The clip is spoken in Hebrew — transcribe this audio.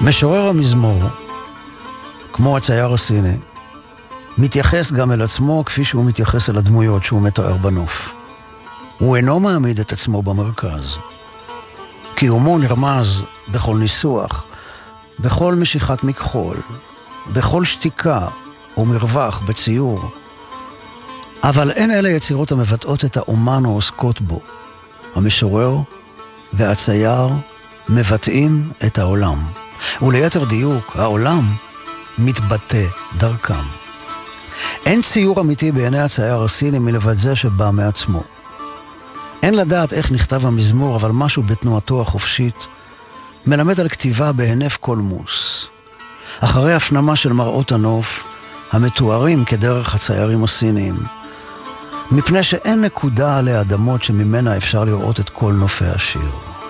משורר המזמור, כמו הצייר הסיני, מתייחס גם אל עצמו כפי שהוא מתייחס אל הדמויות שהוא מתואר בנוף. הוא אינו מעמיד את עצמו במרכז. קיומו נרמז בכל ניסוח, בכל משיכת מכחול, בכל שתיקה ומרווח בציור. אבל אין אלה יצירות המבטאות את האומן או עוסקות בו. המשורר והצייר מבטאים את העולם. וליתר דיוק, העולם מתבטא דרכם. אין ציור אמיתי בעיני הצייר הסיני מלבד זה שבא מעצמו. אין לדעת איך נכתב המזמור, אבל משהו בתנועתו החופשית מלמד על כתיבה בהינף קולמוס. אחרי הפנמה של מראות הנוף, המתוארים כדרך הציירים הסיניים, מפני שאין נקודה עלי אדמות שממנה אפשר לראות את כל נופי השיר.